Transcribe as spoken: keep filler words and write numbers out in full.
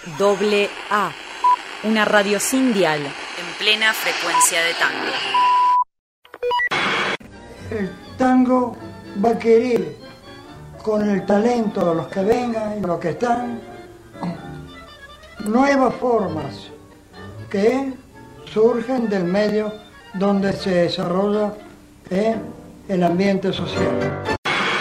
Doble A, una radio sin dial, en plena frecuencia de tango. El tango va a querer, con el talento de los que vengan y los que están, nuevas formas que surgen del medio donde se desarrolla eh, el ambiente social.